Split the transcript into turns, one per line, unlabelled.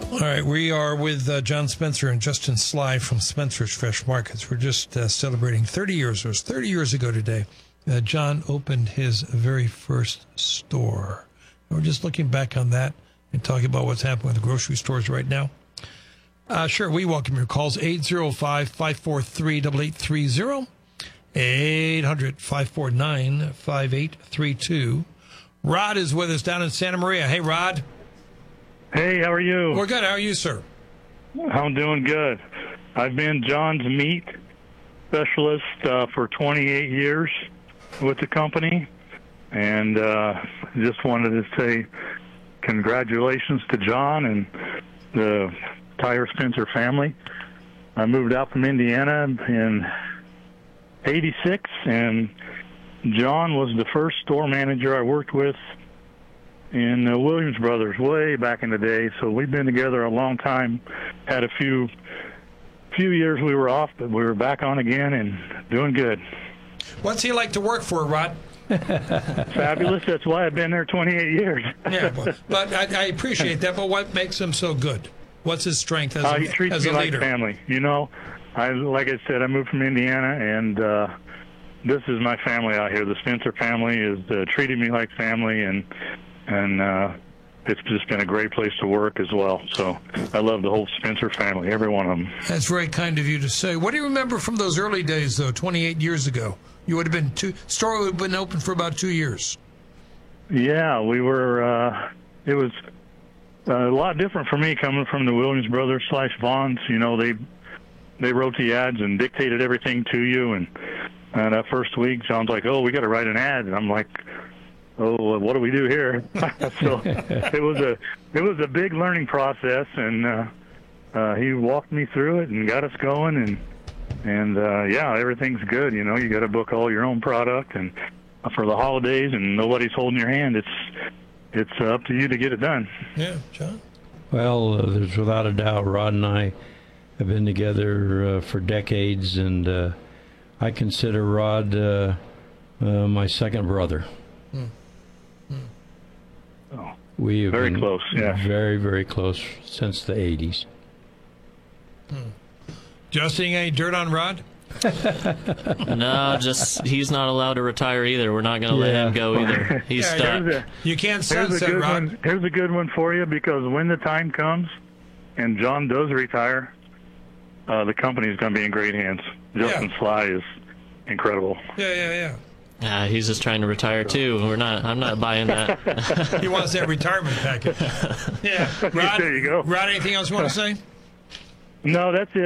All right, we are with John Spencer and Justin Sly from Spencer's Fresh Markets. We're just celebrating 30 years. It was 30 years ago today. John opened his very first store. We're just looking back on that and talking about what's happening with the grocery stores right now. Sure, we welcome your calls. 805-543-8830. 800-549-5832. Rod is with us down in Santa Maria. Hey, Rod.
Hey, how are you?
We're good. How are you, sir?
I'm doing good. I've been John's meat specialist for 28 years with the company, and just wanted to say congratulations to John and the entire Spencer family. I moved out from Indiana in '86, and John was the first store manager I worked with in Williams Brothers way back in the day. So we've been together a long time. Had a few years we were off, but we were back on again and doing good.
What's he like to work for, Rod?
Fabulous. That's why I've been there 28 years.
Yeah, but I appreciate that. But what makes him so good? What's his strength as a leader?
He treats me like family. You know, like I said, I moved from Indiana, and this is my family out here. The Spencer family is treating me like family, and it's just been a great place to work as well. So I love the whole Spencer family, every one of them.
That's very kind of you to say. What do you remember from those early days, though, 28 years ago? You would have been store would have been open for about 2 years.
Yeah, we were. It was a lot different for me coming from the Williams Brothers / Vons. You know, they wrote the ads and dictated everything to you. And that first week, John's like, "Oh, we got to write an ad," and I'm like, "Oh, what do we do here?" So it was a big learning process, and he walked me through it and got us going, and yeah, everything's good. You know, you got to book all your own product, and for the holidays, and nobody's holding your hand. It's up to you to get it done.
Yeah, John.
Well, there's without a doubt, Rod and I have been together for decades, and I consider Rod my second brother.
Oh,
we have
very
been
close, yeah.
Very, very close since the 80s.
Justin, any dirt on Rod?
No, just he's not allowed to retire either. We're not going to let him go either. He's stuck.
You can't sunset Rod.
Here's a good one for you, because when the time comes and John does retire, the company's going to be in great hands. Justin Sly is incredible.
Yeah.
He's just trying to retire too. I'm not buying that.
He wants that retirement package. Yeah. Rod,
there you go.
Rod, anything else you want to say?
No, that's it.